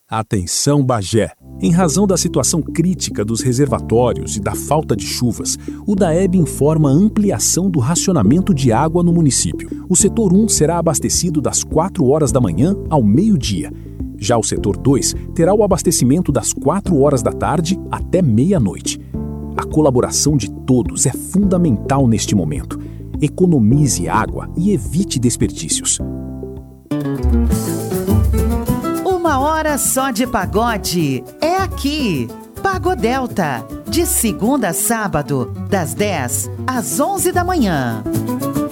Atenção, Bagé! Em razão da situação crítica dos reservatórios e da falta de chuvas, o DAEB informa a ampliação do racionamento de água no município. O setor 1 será abastecido das 4 horas da manhã ao meio-dia. Já o setor 2 terá o abastecimento das 4 horas da tarde até meia-noite. A colaboração de todos é fundamental neste momento. Economize água e evite desperdícios. Uma hora só de pagode é aqui. Pagodelta, de segunda a sábado, das 10 às 11 da manhã.